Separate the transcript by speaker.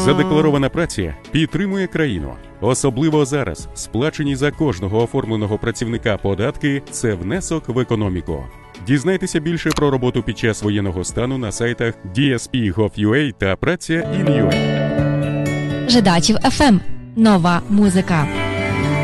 Speaker 1: Задекларована праця підтримує країну. Особливо зараз сплачені за кожного оформленого працівника податки – це внесок в економіку. Дізнайтеся більше про роботу під час воєнного стану на сайтах DSP.gov.ua та Праця.in.ua.
Speaker 2: Жидачів FM. Нова музика.